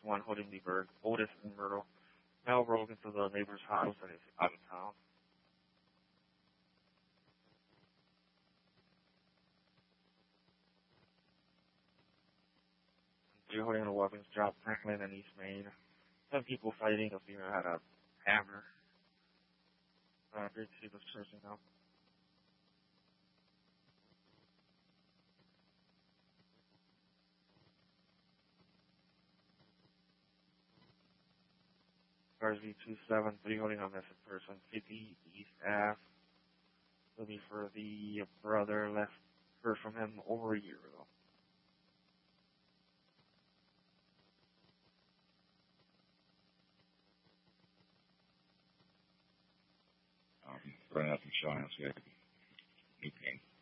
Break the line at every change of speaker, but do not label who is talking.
one holding the bird. Otis and Myrtle now broke into the neighbor's house and is out of town. They're holding the weapons dropped Franklin and East Main. Some people fighting. A female had a hammer. Great to see this person now. Cars V273 holding a missing person. 50 East Ave. Looking for the brother. Left heard from him over a year ago.
Running up from Sean, so new pain.